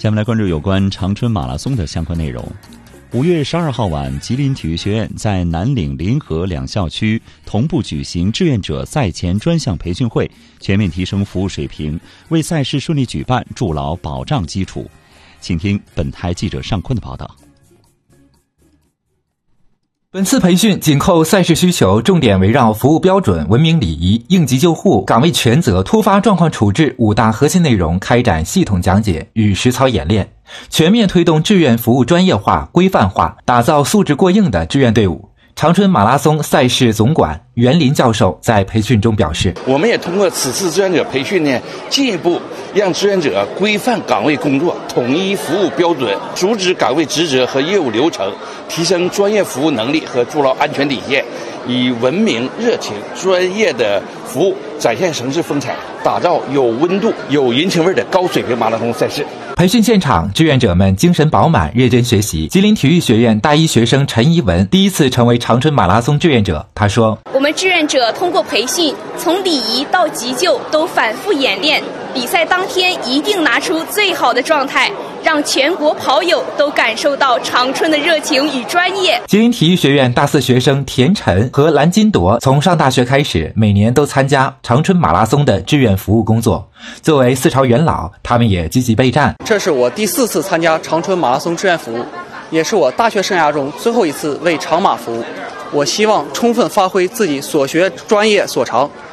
下面来关注有关长春马拉松的相关内容。5月12号晚，吉林体育学院在南岭、临河两校区同步举行志愿者赛前专项培训会，全面提升服务水平，为赛事顺利举办筑牢保障基础。请听本台记者尚坤的报道。 本次培训紧扣赛事需求，重点围绕服务标准、文明礼仪、应急救护、岗位权责、突发状况处置5大核心内容开展系统讲解与实操演练，全面推动志愿服务专业化、规范化，打造素质过硬的志愿队伍。长春马拉松赛事总管袁林教授在培训中表示， 我们也通过此次志愿者培训呢，进一步让志愿者规范岗位工作，统一服务标准，主旨岗位职责和业务流程，提升专业服务能力和筑牢安全底线，以文明、热情、专业的服务展现城市风采，打造有温度、有人情味的高水平马拉松赛事。 培训现场，志愿者们精神饱满，认真学习。吉林体育学院大一学生陈怡文第一次成为长春马拉松志愿者，他说：“ 我们志愿者通过培训，从礼仪到急救都反复演练，比赛当天一定拿出最好的状态，让全国跑友都感受到长春的热情与专业。” 吉林体育学院大4学生田晨和蓝金铎从上大学开始，每年都参加长春马拉松的志愿服务工作。作为4朝元老，他们也积极备战。 这是我第4次参加长春马拉松志愿服务，也是我大学生涯中最后一次为长马服务。我希望充分发挥自己所学专业所长，